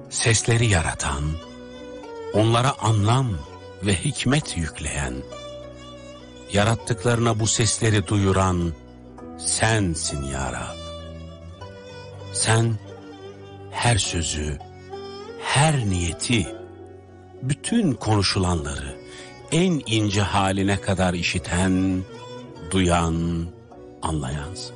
Sesleri yaratan, onlara anlam ve hikmet yükleyen, yarattıklarına bu sesleri duyuran sensin ya Rab. Sen her sözü, her niyeti, bütün konuşulanları en ince haline kadar işiten, duyan, anlayansın.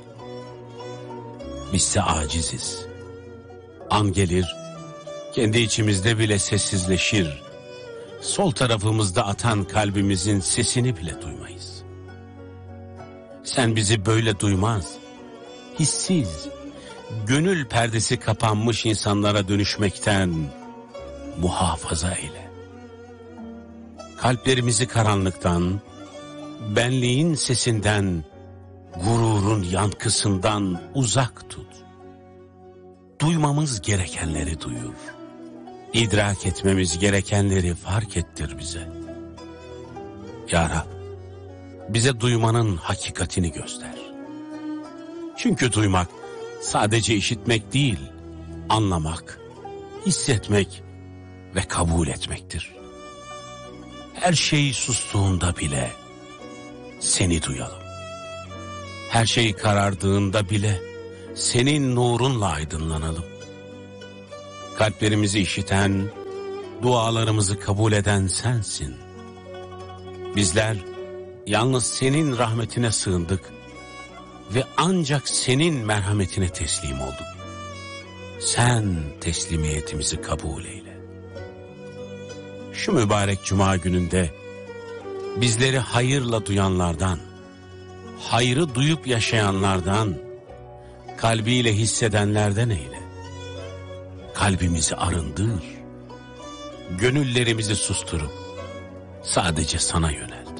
Bizse aciziz. An gelir, kendi içimizde bile sessizleşir. Sol tarafımızda atan kalbimizin sesini bile duymayız. Sen bizi böyle duymaz, hissiz, gönül perdesi kapanmış insanlara dönüşmekten muhafaza eyle. Kalplerimizi karanlıktan, benliğin sesinden, gururun yankısından uzak tut. Duymamız gerekenleri duyur. İdrak etmemiz gerekenleri fark ettir bize. Ya Rab, bize duymanın hakikatini göster. Çünkü duymak sadece işitmek değil, anlamak, hissetmek ve kabul etmektir. Her şey sustuğunda bile seni duyalım. Her şey karardığında bile senin nurunla aydınlanalım. Kalplerimizi işiten, dualarımızı kabul eden sensin. Bizler yalnız senin rahmetine sığındık ve ancak senin merhametine teslim olduk. Sen teslimiyetimizi kabul eyle. Şu mübarek cuma gününde bizleri hayırla duyanlardan, hayrı duyup yaşayanlardan, kalbiyle hissedenlerden eyle. Kalbimizi arındır, gönüllerimizi susturup sadece sana yönelt.